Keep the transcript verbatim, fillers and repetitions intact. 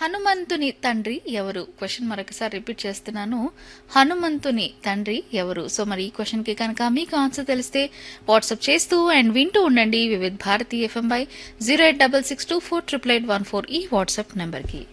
హనుమంతుని తండ్రి ఎవరు? క్వశ్చన్ మరొకసారి రిపీట్ చేస్తున్నాను. హనుమంతుని తండ్రి ఎవరు? సో మరి ఈ క్వశ్చన్ కి కనుక మీకు ఆన్సర్ తెలిస్తే వాట్సాప్ చేస్తూ అండ్ వింటూ ఉండండి Vividh Bharati FM by zero eight double six two four triple eight one four ఈ వాట్సాప్ నెంబర్ కి.